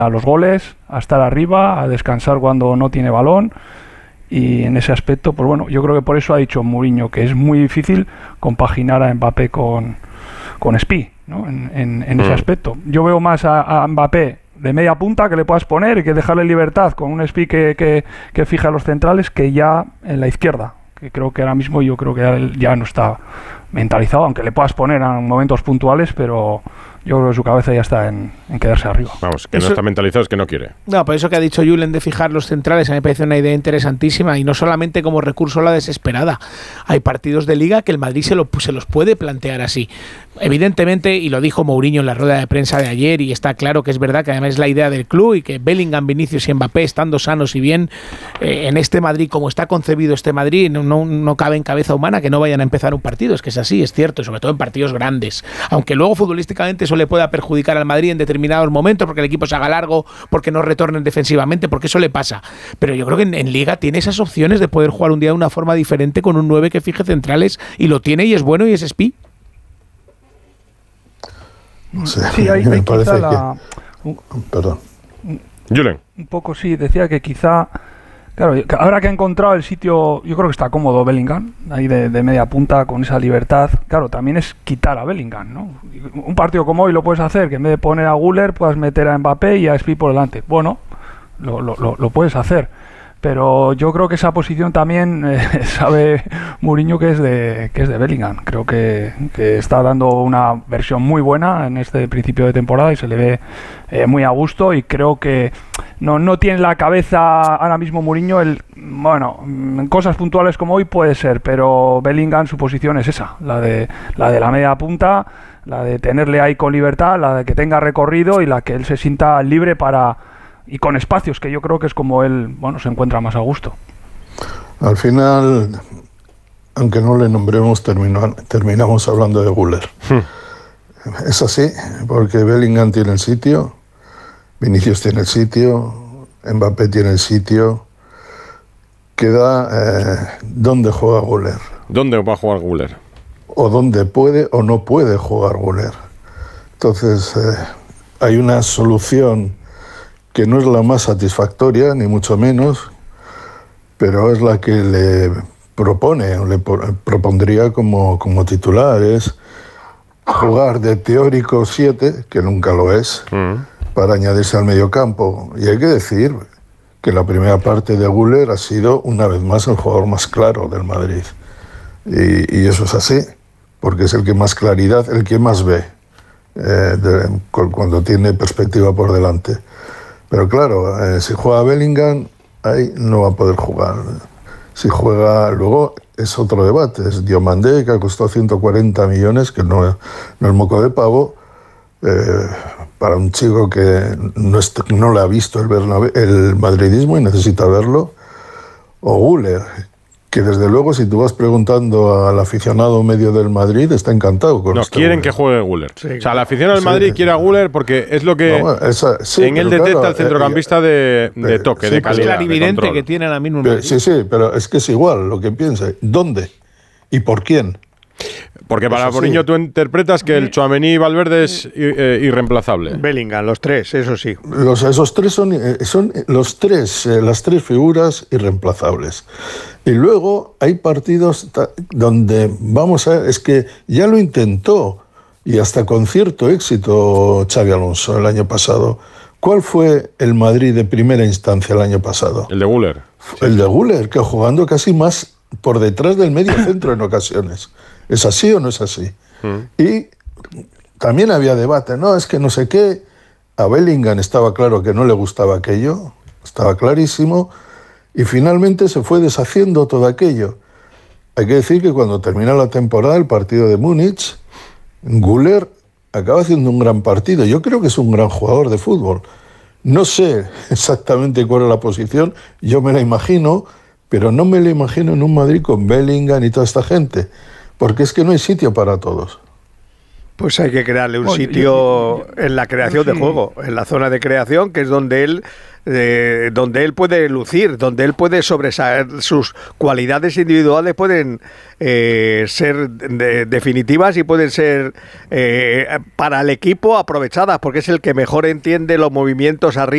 a los goles, a estar arriba, a descansar cuando no tiene balón. Y en ese aspecto, pues bueno, yo creo que por eso ha dicho Mourinho que es muy difícil compaginar a Mbappé con Spi, ¿no? En ese aspecto. Yo veo más a Mbappé de media punta que le puedas poner y que dejarle libertad con un Spi que fija los centrales, que ya en la izquierda, que creo que ahora mismo yo creo que él ya no está mentalizado, aunque le puedas poner en momentos puntuales, pero yo creo que su cabeza ya está en quedarse arriba. Vamos, que eso, no está mentalizado, es que no quiere. No, por eso que ha dicho Julen de fijar los centrales, a mí me parece una idea interesantísima, y no solamente como recurso a la desesperada. Hay partidos de Liga que el Madrid se los puede plantear así. Evidentemente, y lo dijo Mourinho en la rueda de prensa de ayer, y está claro que es verdad que además es la idea del club, y que Bellingham, Vinicius y Mbappé, estando sanos y bien, en este Madrid, como está concebido este Madrid, no cabe en cabeza humana que no vayan a empezar un partido. Es que es así, es cierto, y sobre todo en partidos grandes. Aunque luego futbolísticamente eso le pueda perjudicar al Madrid en determinados momentos, porque el equipo se haga largo, porque no retornen defensivamente, porque eso le pasa. Pero yo creo que en Liga tiene esas opciones de poder jugar un día de una forma diferente con un 9 que fije centrales, y lo tiene y es bueno, y es Spi. No sé, sí, hay parece quizá Perdón. Julen. Un poco sí, decía que quizá, claro, ahora que ha encontrado el sitio, yo creo que está cómodo Bellingham, ahí de media punta, con esa libertad. Claro, también es quitar a Bellingham, ¿no? Un partido como hoy lo puedes hacer, que en vez de poner a Güler, puedas meter a Mbappé y a Spi por delante. Bueno, lo puedes hacer. Pero yo creo que esa posición también sabe Mourinho que es de Bellingham. Creo que está dando una versión muy buena en este principio de temporada y se le ve muy a gusto, y creo que no tiene en la cabeza ahora mismo Mourinho en cosas puntuales como hoy puede ser, pero Bellingham, su posición es esa, la de la media punta, la de tenerle ahí con libertad, la de que tenga recorrido y la que él se sienta libre y con espacios, que yo creo que es como él se encuentra más a gusto. Al final, aunque no le nombremos, terminamos hablando de Güler. Es así, porque Bellingham tiene el sitio, Vinicius tiene el sitio, Mbappé tiene el sitio. Queda dónde juega Güler. ¿Dónde va a jugar Güler? O dónde puede o no puede jugar Güler. Entonces, hay una solución que no es la más satisfactoria, ni mucho menos, pero es la que le propone, o le propondría como titular, es jugar de teórico 7, que nunca lo es, para añadirse al mediocampo. Y hay que decir que la primera parte de Güler ha sido, una vez más, el jugador más claro del Madrid. Y eso es así, porque es el que más claridad, el que más ve, cuando tiene perspectiva por delante. Pero claro, si juega Bellingham, ahí no va a poder jugar. Si juega, luego es otro debate, es Diomandé, que ha costado 140 millones, que no es moco de pavo, para un chico que no le ha visto el madridismo y necesita verlo, o Güler, que desde luego, si tú vas preguntando al aficionado medio del Madrid, está encantado con quieren Güler. Que juegue Güler. Sí, o sea, el aficionado del Madrid quiere a Güler porque es lo que en él detecta el centrocampista de toque, de calidad. Es clarividente que tiene ahora mismo el Madrid. Sí, pero es que es igual lo que piensa. ¿Dónde? ¿Y por quién? Porque para Mourinho tú interpretas que el Tchouaméni y Valverde es irreemplazable. Bellingham, los tres, eso sí. Esos tres son las tres figuras irreemplazables. Y luego hay partidos donde, vamos a ver, es que ya lo intentó, y hasta con cierto éxito, Xabi Alonso el año pasado. ¿Cuál fue el Madrid de primera instancia el año pasado? El de Güler. El de Güler, que jugando casi más por detrás del medio centro en ocasiones. ¿Es así o no es así? Y también había debate, ¿no? Es que no sé qué. A Bellingham estaba claro que no le gustaba aquello, estaba clarísimo, y finalmente se fue deshaciendo todo aquello. Hay que decir que cuando termina la temporada, el partido de Múnich, Güler acaba haciendo un gran partido. Yo creo que es un gran jugador de fútbol. No sé exactamente cuál es la posición, yo me la imagino, pero no me la imagino en un Madrid con Bellingham y toda esta gente, porque es que no hay sitio para todos. Pues hay que crearle un sitio en la creación de juego, en la zona de creación, que es donde él puede lucir, donde él puede sobresalir, sus cualidades individuales pueden ser definitivas y pueden ser para el equipo aprovechadas, porque es el que mejor entiende los movimientos arriba.